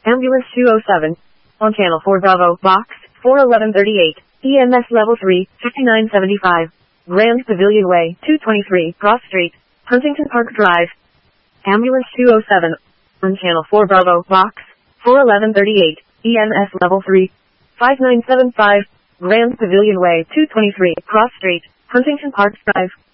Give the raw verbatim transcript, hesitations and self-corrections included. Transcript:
Ambulance two oh seven. On Channel four Bravo, Box four eleven thirty-eight. E M S Level three, fifty-nine seventy-five. Grand Pavilion Way, two twenty-three, Cross Street, Huntington Park Drive. Ambulance two oh seven. On Channel four Bravo, Box four eleven thirty-eight. E M S Level three, five nine seven five. Grand Pavilion Way, two twenty-three, Cross Street, Huntington Park Drive.